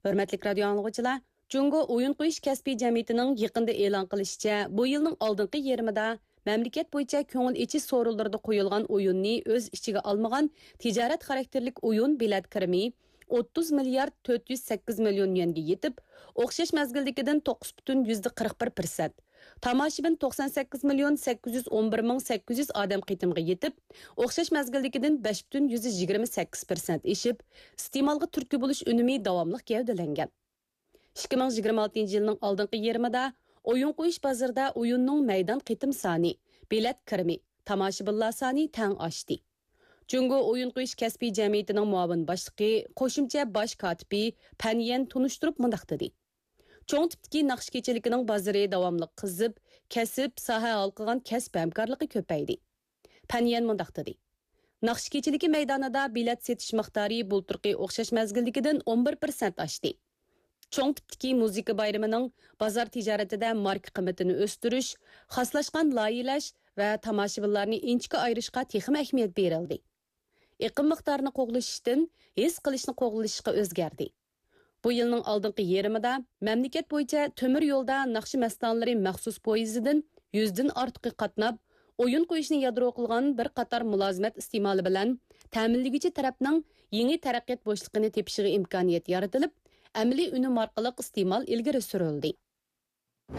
Hörmətli radio anlıqçılar, Cungo Oyun Qo'yish kasbiy jamiyatining yaqinda e'lon qilishicha, bu yilning oldingi yarmida mamlakat bo'yicha ko'ngil ichish so'rovlarida qo'yilgan o'yinni o'z ichiga olmagan tijorat xarakterlik o'yin bilet kirimi 30 milliard 408 million yuanga yetib, o'xshash mazgildagidan 9,41%. Tomoshabin 98 million 811 ming 800 odam qitimga yetib, o'xshash mazgildagidan 5,128% eshib, iste'molga turtki bo'lish unumi davomli gavdalangan. 2026 yilning oldingi yarmida o'yin qo'yish bozorida o'yinning maydon qitim soni, bilet kirimi, tomoshabinlar soni tang oshdi. Jungo o'yin qo'yish kasbiy jamiyatining muavin boshlig'i, qo'shimcha bosh kotibi Panyan tunishtirib mundaq dedi. Cho'ng tipdagi naqsh kechiligining bozori davomli qizib, kasb soha halqigan kasb hamkorligi ko'paydi. Panyan mundaq dedi. Naqsh kechiligi maydonida bilet setish miqdori bulturqi o'xshash mazgilligidan 11% oshdi. Cho'ng tipdagi muzika bayramining bozor tijoratida marka qiymatini o'stirish, xoslashgan loyihalash va tomoshabinlarni inchga ayirishga texim ahamiyat berildi. Iqim miqdorini qo'g'lashishdan his qilishni qo'g'lashishga o'zgardi. Bu yilning oldingi yarmida mamlakat bo'yicha temir yo'lda naqshi mastonlari maxsus poyezdidan 100 dan ortiq qatnab, o'yin qo'yishni yadro qilgan bir qator mulozimat iste'moli bilan ta'minlovchi tarafning yangi taraqqiyot bo'shligini tepishiga imkoniyat yaratilib, amaliy unum orqali iste'mol ilgari surildi.